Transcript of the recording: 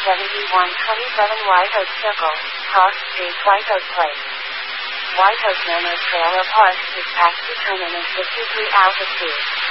7127 White Oak Circle, Cross Street, White Oak Place. White Oak Manor Trailer Park is past determinant 53 altitude.